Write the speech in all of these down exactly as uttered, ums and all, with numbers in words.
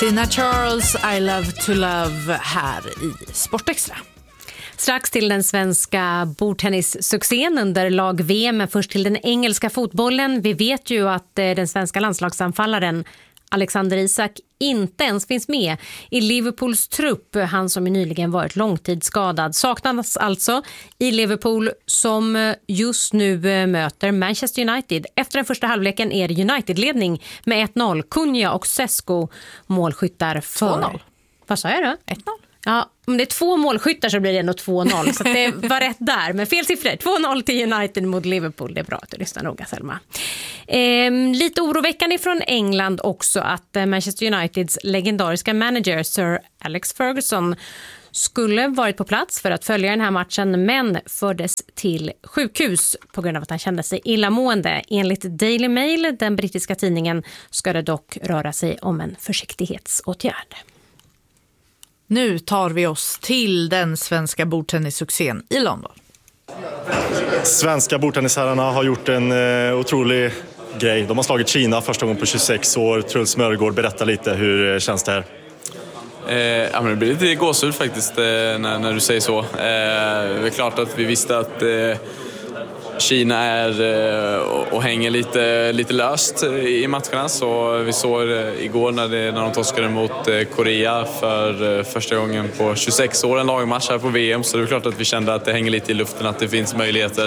Tina Charles, I love to love här i Sportextra. Strax till den svenska bordtennissuccén under lag-V M, men först till den engelska fotbollen. Vi vet ju att den svenska landslagsanfallaren Alexander Isak inte ens finns med i Liverpools trupp. Han som nyligen varit långtidsskadad saknas alltså i Liverpool, som just nu möter Manchester United. Efter den första halvleken är det United-ledning med ett noll. Cunha och Sesko målskyttar för... två noll. Vad sa jag då? ett noll. Ja, om det är två målskyttar så blir det nog två noll. Så att det var rätt där. Men fel siffror. två noll till United mot Liverpool. Det är bra att du lyssnar noga, Selma. Eh, lite oroväckande från England också att Manchester Uniteds legendariska manager Sir Alex Ferguson skulle varit på plats för att följa den här matchen, men fördes till sjukhus på grund av att han kände sig illamående. Enligt Daily Mail, den brittiska tidningen, ska det dock röra sig om en försiktighetsåtgärd. Nu tar vi oss till den svenska bordtennissuccén i London. Svenska bordtennisherrarna har gjort en eh, otrolig grej. De har slagit Kina första gången på tjugosex år. Truls Mörgård, berätta lite, hur känns det här? Eh, ja, men det blir lite gåshud faktiskt eh, när, när du säger så. Eh, det är klart att vi visste att eh, Kina är eh, och, och hänger lite, lite löst i matcherna. Så vi såg eh, igår när, det, när de torskade mot eh, Korea för eh, första gången på tjugosex år, en lagmatch här på V M. Så det är klart att vi kände att det hänger lite i luften, att det finns möjligheter.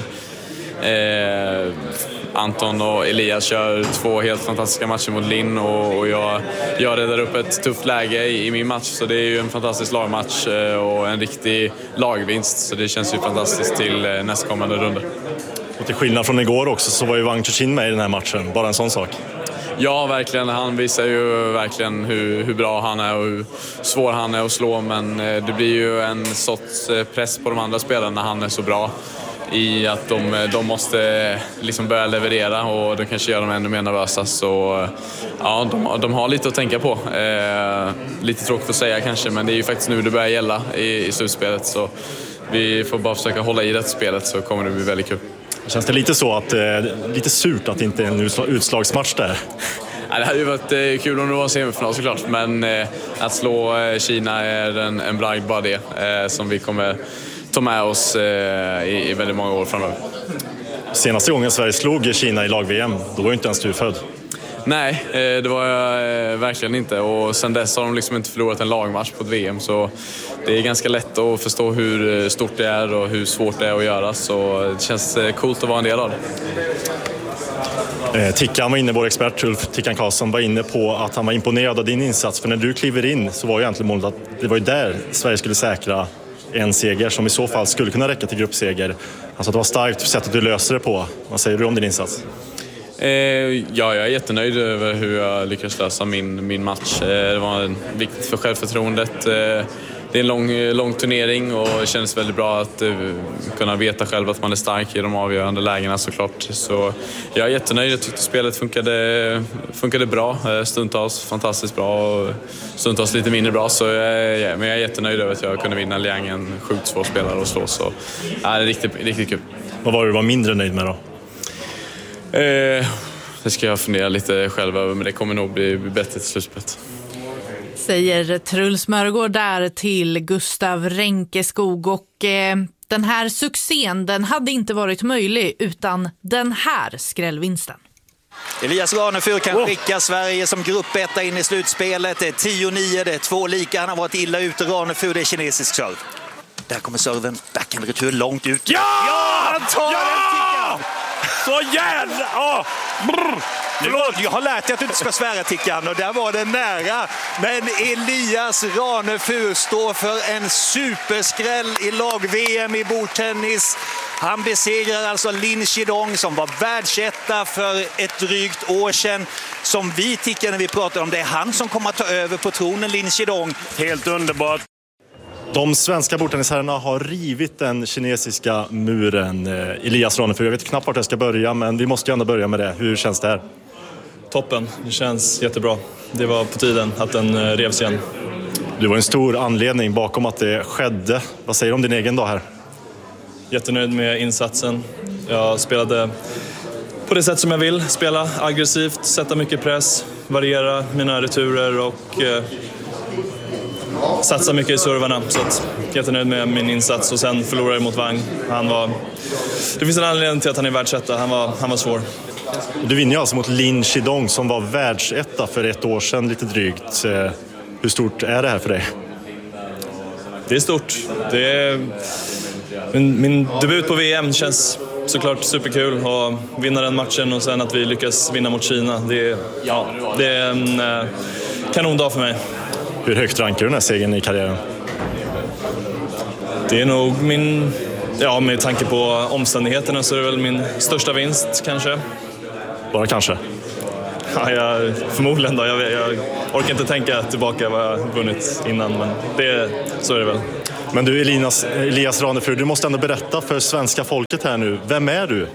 Eh, Anton och Elias kör två helt fantastiska matcher mot Linn, och, och jag, jag räddar upp ett tufft läge i, i min match. Så det är ju en fantastisk lagmatch eh, och en riktig lagvinst. Så det känns ju fantastiskt till eh, nästkommande runda. Och till skillnad från igår också så var ju Wang Chuqin med i den här matchen. Bara en sån sak. Ja, verkligen. Han visar ju verkligen hur, hur bra han är och hur svår han är att slå. Men det blir ju en sorts press på de andra spelarna när han är så bra, i att de, de måste liksom börja leverera, och det kanske gör dem ännu mer nervösa. Så ja, de, de har lite att tänka på. Eh, lite tråkigt att säga kanske, men det är ju faktiskt nu det börjar gälla i, i slutspelet. Så vi får bara försöka hålla i det spelet, så kommer det bli väldigt kul. Känns det lite så att eh, lite surt att det inte är en utslagsmatch där? Ja, det hade ju varit eh, kul om det var en semifinal såklart, men eh, att slå eh, Kina är en, en bragd bara det eh, som vi kommer ta med oss eh, i, i väldigt många år framöver. Senaste gången Sverige slog Kina i lag-V M, då var ju inte ens du född. Nej, eh, det var jag eh, verkligen inte, och sen dess har de liksom inte förlorat en lagmatch på ett V M, så det är ganska lätt att förstå hur stort det är och hur svårt det är att göra, så det känns eh, coolt att vara en del av det. Eh, Tickan var inne, vår expert Ulf Tickan Karlsson var inne på att han var imponerad av din insats, för när du kliver in så var ju egentligen målet att det var ju där Sverige skulle säkra en seger som i så fall skulle kunna räcka till gruppseger. Alltså det var starkt sättet du löser det på. Vad säger du om din insats? Eh, ja, jag är jättenöjd över hur jag lyckades lösa min, min match. Eh, det var viktigt för självförtroendet. Eh, det är en lång, lång turnering, och det känns väldigt bra att eh, kunna veta själv att man är stark i de avgörande lägena såklart. Så jag är jättenöjd. Jag tyckte spelet funkade, funkade bra. Eh, stundtals fantastiskt bra och stundtals lite mindre bra. Så jag, ja, men jag är jättenöjd över att jag kunde vinna Liang, en sjukt svår spelare att slå. Så ja, det är riktigt, riktigt kul. Vad var du var mindre nöjd med då? Eh, det ska jag fundera lite själv över, men det kommer nog bli bättre till slutspelet. Säger Truls Mörgård där till Gustav Ränkeskog, och eh, den här succén, den hade inte varit möjlig utan den här skrällvinsten. Elias Ranefur kan oh. skicka Sverige som gruppetta in i slutspelet. Det är tio nio, det är två lika. Han har varit illa ute, Ranefur, det är kinesisk serv. Där kommer serven, backhand-retur långt ut. Ja! Ja, han tar ja! den, Tickan! Så jävla... Oh. Förlåt, jag har lärt dig att du inte ska svära, Tickan, och där var det nära. Men Elias Ranefur står för en superskräll i lag-V M i bordtennis. Han besegrar alltså Lin Chidong som var världsetta för ett drygt år sedan. Som vi, Tickan, när vi pratar om det, är han som kommer att ta över på tronen, Lin Chidong. Helt underbart. De svenska bordtennisherrarna har rivit den kinesiska muren. Elias Ranefur, jag vet knappt vart jag ska börja, men vi måste ju ändå börja med det. Hur känns det här? Toppen, det känns jättebra. Det var på tiden att den revs igen. Du var en stor anledning bakom att det skedde. Vad säger du om din egen dag här? Jättenöjd med insatsen. Jag spelade på det sätt som jag vill. Spela aggressivt, sätta mycket press. variera mina returer och eh, satsa mycket i servarna. Så att, jättenöjd med min insats och sen förlorade jag mot Wang. Han var, det finns en anledning till att han är världsetta. Han var, han var svår. Du vinner alltså mot Lin Chidong som var världsetta för ett år sedan lite drygt. Hur stort är det här för dig? Det är stort. Det är, min, min debut på V M känns såklart superkul att vinna den matchen och sen att vi lyckas vinna mot Kina. Det är, ja, det är en eh, kanondag för mig. Hur högt rankar du den här segern i karriären? Det är nog min, ja med tanke på omständigheterna så är det väl min största vinst kanske. Bara kanske? Ja, jag, förmodligen då. Jag, jag orkar inte tänka tillbaka vad jag vunnit innan, men det, så är det väl. Men du Elias, Elias Ranefur, du måste ändå berätta för svenska folket här nu. Vem är du?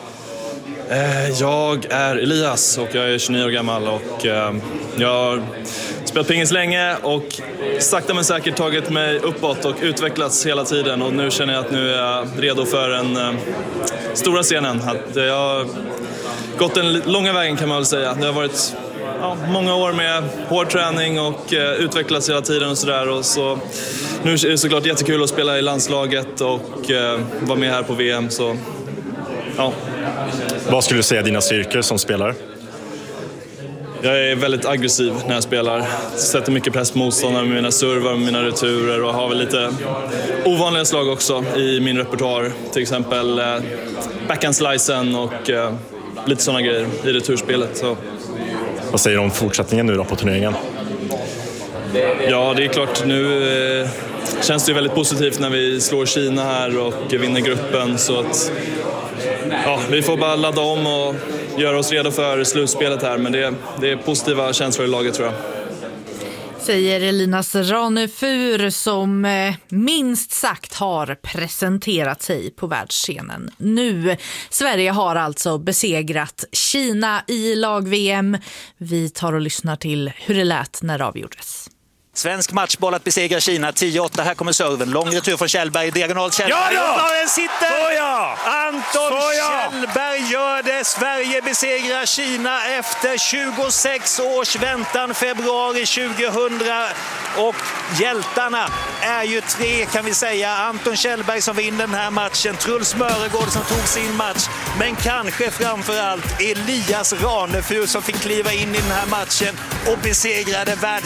Jag är Elias och jag är tjugonio år gammal och jag har spelat pingis länge och sakta men säkert tagit mig uppåt och utvecklats hela tiden och nu känner jag att nu är jag redo för den stora scenen. Jag har gått den långa vägen kan man väl säga. Det har varit ja, många år med hård träning och utvecklats hela tiden och sådär och så nu är det såklart jättekul att spela i landslaget och vara med här på V M så ja. Vad skulle du säga dina styrkor som spelare? Jag är väldigt aggressiv när jag spelar. Sätter mycket press på motståndare med mina servar, med mina returer och har väl lite ovanliga slag också i min repertoar. Till exempel eh, backhand-slicen och eh, lite sådana grejer i returspelet. Så. Vad säger du om fortsättningen nu då på turneringen? Ja, det är klart. Nu eh, känns det ju väldigt positivt när vi slår Kina här och vinner gruppen. Så att ja, vi får bara ladda om och göra oss redo för slutspelet här. Men det, det är positiva känslor i laget tror jag. Säger Elias Ranefur som eh, minst sagt har presenterat sig på världsscenen nu. Sverige har alltså besegrat Kina i lag-V M. Vi tar och lyssnar till hur det lät när det avgjordes. Svensk matchboll att besegra Kina, tio åtta. Här kommer serven. Lång retur från Kjellberg, diagonal Kjellberg. Ja då! Den sitter! Såja! Anton Såja! Kjellberg gör det. Sverige besegrar Kina efter tjugosex års väntan, februari tjugohundra. Och hjältarna är ju tre kan vi säga. Anton Kjellberg som vinner den här matchen. Truls Mörgård som tog sin match. Men kanske framförallt Elias Ranefur som fick kliva in i den här matchen och besegrade världs